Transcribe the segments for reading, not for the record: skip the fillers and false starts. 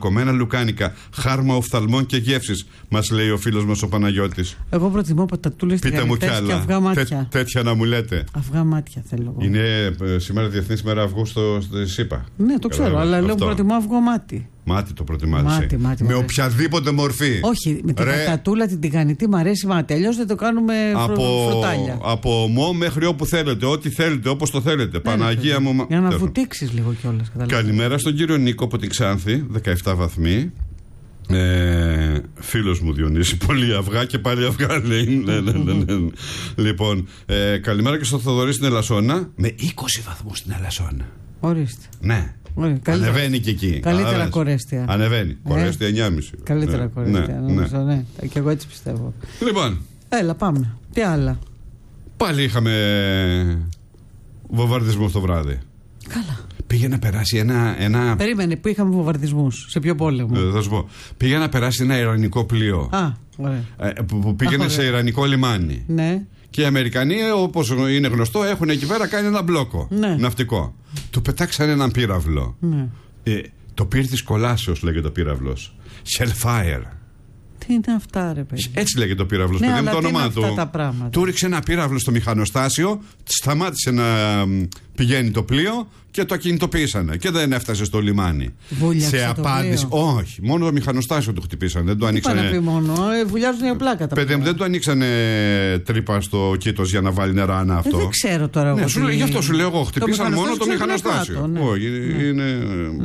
κομμένα λουκάνικα, χάρμα οφθαλμών και γεύσης, μας λέει ο φίλος μας ο Παναγιώτης. Εγώ προτιμώ πατατούλες τηγανιτές και αυγά μάτια. Τέτοια να μου λέτε. Αυγά μάτια θέλω εγώ. Είναι σήμερα Διεθνής Μέρα Αυγού στη ΣΥΠΑ. Ναι, το ξέρω, αλλά λέω προτιμώ αυγό μάτι. Μάτι το προτιμάς. Με οποιαδήποτε μορφή. Όχι, με την πατατούλα την τηγανιτή μ' αρέσει μάτι. Αλλιώς δεν το κάνουμε φρουτάλια. Από ομό μέχρι όπου θέλετε, ό,τι θέλετε, όπως το θέλετε. Παναγία μου. Για να βουτήξεις λίγο κιόλας. Καλημέρα στον κύριο Νίκο από την Ξάνθη, 17 βαθμοί. Φίλος μου Διονύση, πολύ αυγά και πάλι αυγά λέει. Ναι. Λοιπόν, καλημέρα και στο Θοδωρή στην Ελασσόνα, με 20 βαθμούς στην Ελασσόνα. Ορίστε. Ναι. Ανεβαίνει και εκεί. Καλύτερα Κορέστια. Ανεβαίνει. Κορέστια 9,5. Καλύτερα Κορέστια. Νομίζω, ναι. Και εγώ έτσι πιστεύω. Λοιπόν. Έλα, πάμε. Τι άλλα. Πάλι είχαμε βομβαρδισμό το βράδυ. Καλά. Πήγε να περάσει ένα. Περίμενε, που είχαμε βομβαρδισμούς. Σε ποιο πόλεμο? Θα σου πω. Πήγε να περάσει ένα ιρανικό πλοίο. Ωραία. Που πήγαινε σε ιρανικό λιμάνι. Ναι. Και οι Αμερικανοί, όπως είναι γνωστό, έχουν εκεί πέρα κάνει ένα μπλόκο ναυτικό. Του πετάξανε έναν πύραυλο. Ναι. Το πύρ της κολάσεως λέγεται ο πύραυλος. Hellfire. Τι είναι αυτά, ρε παιδί? Έτσι λέγεται ο πύραυλος, παιδί μου, το όνομά του. Του ρίξε ένα πύραυλο στο μηχανοστάσιο, σταμάτησε να πηγαίνει το πλοίο και το ακινητοποίησανε. Και δεν έφτασε στο λιμάνι. Βούλιαξε σε απάντηση. Όχι, μόνο το μηχανοστάσιο του χτυπήσανε. Δεν το ανοίξανε. Τι να πει μόνο, βουλιάζουν για πλάκα τα παιδί μου, δεν το ανοίξανε τρύπα στο κήτος για να βάλει νερά αυτό. Δεν ξέρω τώρα εγώ. Ναι, γι' αυτό σου λέω εγώ. Χτυπήσαν μόνο το μηχανοστάσιο. Όχι, είναι.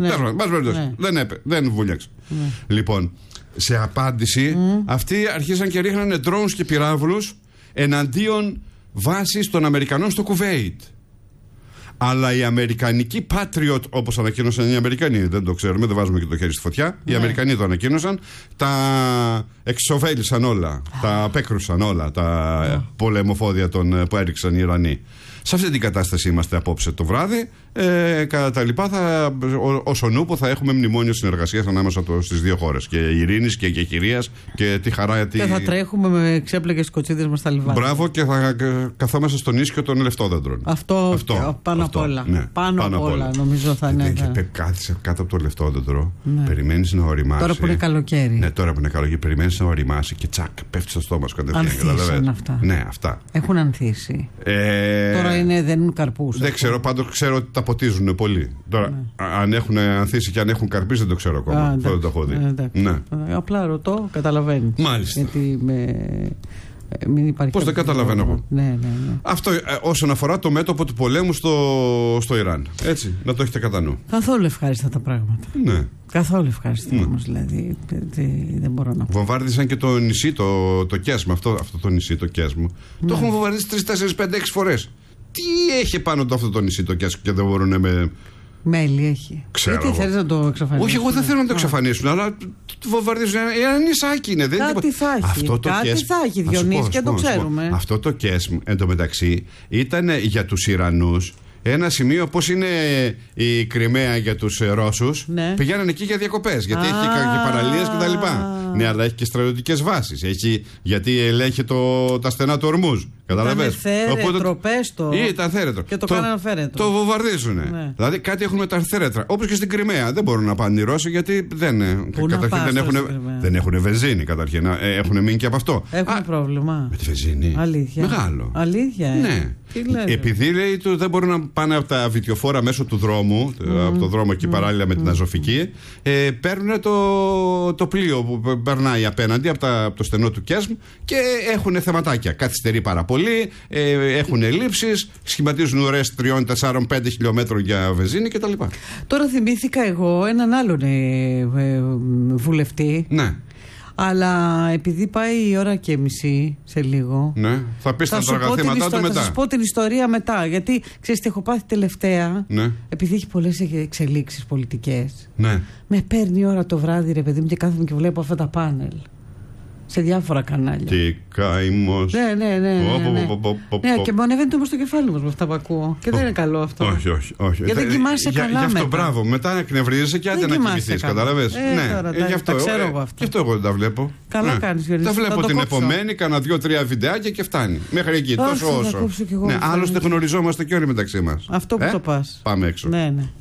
Δεν βούλιαξε. Λοιπόν. Σε απάντηση, αυτοί αρχίσαν και ρίχνανε drones και πυράβλους εναντίον βάσης των Αμερικανών στο Κουβέιτ. Αλλά οι Αμερικανικοί Patriot, όπως ανακοίνωσαν οι Αμερικανοί, δεν το ξέρουμε, δεν βάζουμε και το χέρι στη φωτιά. Οι Αμερικανοί το ανακοίνωσαν, τα εξοβέλησαν όλα, τα απέκρουσαν όλα τα πολεμοφόδια που έριξαν οι Ιρανοί. Σε αυτή την κατάσταση είμαστε απόψε το βράδυ. Κατά τα λοιπά, ως ο νούπο θα έχουμε μνημόνιο συνεργασίας ανάμεσα στις δύο χώρες. Και ειρήνης και κυρίας και τη χαρά. Και θα τρέχουμε με ξέπλεκες κοτσίδες μας στα λιβάδια. Μπράβο, και θα καθόμαστε στον ίσιο των λεφτόδεντρων. Αυτό πάνω απ' όλα. Ναι, πάνω απ' όλα, νομίζω θα είναι. Και κάθισε κάτω από το λεφτόδεντρο, περιμένεις να οριμάσει. Τώρα που είναι καλοκαίρι. Ναι, τώρα που είναι καλοκαίρι, περιμένεις να οριμάσει και τσακ, πέφτει στο στόμα σου κατευθείαν. Ανθίσαν αυτά. Ναι, αυτά. Έχουν ανθίσει. Τώρα δένουν καρπούς. Δεν ξέρω, πάντως ξέρω ότι τα ποτίζουν πολύ. Τώρα, αν έχουν ανθίσει και αν έχουν καρπίσει, δεν το ξέρω ακόμα. Δεν το έχω δει. Απλά ρωτώ, καταλαβαίνει. Μάλιστα. Γιατί μην υπάρχει. Πώς δεν καταλαβαίνω εγώ. Ναι. Αυτό όσον αφορά το μέτωπο του πολέμου στο Ιράν. Έτσι, να το έχετε κατά νου. Καθόλου ευχάριστα τα πράγματα. Ναι. Καθόλου ευχάριστα όμως, δηλαδή. Δεν μπορώ να πω. Βομβάρδισαν και το νησί, το Κέσμ. Αυτό το νησί, το Κέσμ. Το έχουν βομβαρδίσει 3, 4, 5, 6 φορές. Τι έχει πάνω το αυτό το νησί το Κέσμ και δεν μπορούν με. Μέλη έχει. Γιατί θέλεις να το εξαφανίσουν? Όχι, εγώ δεν θέλω να το εξαφανίσουν, αλλά το βομβαρδίζουν. Ένα νησάκι είναι. Κάτι θα έχει. Κάτι θα έχει, Διονύση, και το ξέρουμε. Αυτό το Κέσμ εντωμεταξύ ήταν για τους Ιρανούς ένα σημείο, όπως είναι η Κριμαία για τους Ρώσους. Ναι. Πηγαίνανε εκεί για διακοπές, γιατί έχει και παραλίες κτλ. Ναι, αλλά έχει και στρατιωτικές βάσεις. Γιατί ελέγχει τα στενά του Ορμούζ. Καταλαβαίνεις. Θέρετρο, πες το. Ήταν θέρετρο. Και το κάνανε φέρετρο. Το βομβαρδίζουνε. Ναι. Δηλαδή κάτι έχουν με τα θέρετρα. Όπως και στην Κριμαία. Δεν μπορούν να πάνε οι Ρώσοι, γιατί δεν έχουν βενζίνη καταρχήν. Έχουν μείνει και από αυτό. Έχουν πρόβλημα. Με τη βενζίνη. Αλήθεια. Μεγάλο. Αλήθεια. Ναι. Επειδή λέει δεν μπορούν να πάνε από τα βιτιοφόρα μέσω του δρόμου, από το δρόμο εκεί παράλληλα με την Αζωφική, παίρνουν το πλοίο που περνάει απέναντι από το στενό του Κέσμ και έχουν θεματάκια. Καθυστερεί πάρα πολύ, έχουν ελλείψεις, σχηματίζουν ουρές 3, 4, 5 χιλιόμετρων για βενζίνη κτλ. Τώρα θυμήθηκα εγώ έναν άλλον βουλευτή. Ναι. Αλλά επειδή πάει η ώρα και μισή σε λίγο. Ναι, θα πεις τα τραγαθήματά του μετά. Θα σας πω την ιστορία μετά. Γιατί ξέρεις τι έχω πάθει τελευταία. Ναι. Επειδή έχει πολλές εξελίξεις πολιτικές. Ναι. Με παίρνει η ώρα το βράδυ, ρε παιδί μου, και κάθομαι και βλέπω αυτά τα πάνελ. Σε διάφορα κανάλια. Τι καημός. Ναι. Ναι, και μου ανεβαίνει όμως το κεφάλι μας με αυτά που ακούω. Και δεν είναι καλό αυτό. Όχι. Γιατί δεν κοιμάσαι καλά μετά. Γι' αυτό μπράβο. Μετά εκνευρίζεσαι και άντε να κοιμηθείς. Καταλαβες. Ναι, γι' αυτό. Ξέρω εγώ αυτό. Γι' αυτό εγώ δεν τα βλέπω. Καλά κάνεις, Γιώργη. Τα βλέπω την επομένη, κάνα 2-3 βιντεάκια και φτάνει. Μέχρι εκεί. Τόσο όσο. Ναι, άλλωστε γνωριζόμαστε και όλοι μεταξύ μας. Αυτό που το πας. Πάμε έξω. Ναι.